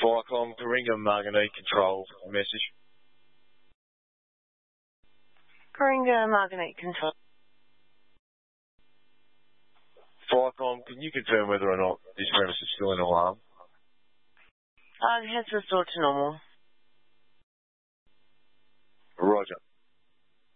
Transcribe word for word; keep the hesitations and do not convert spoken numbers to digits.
Viacom, Coringa Marganite Control message. Coringa Marganite Control. Viacom, can you confirm whether or not this premise is still in alarm? Uh, it has restored to normal.